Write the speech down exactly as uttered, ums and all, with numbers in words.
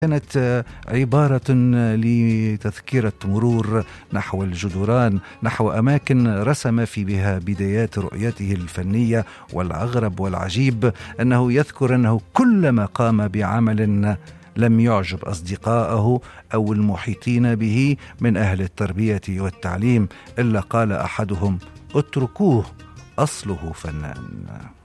كانت عبارة لتذكرة مرور نحو الجدران، نحو أماكن رسم في بها بدايات رؤيته الفنية. والأغرب والعجيب أنه يذكر أنه كلما قام بعمل لم يعجب أصدقائه أو المحيطين به من أهل التربية والتعليم إلا قال أحدهم: اتركوه أصله فنان.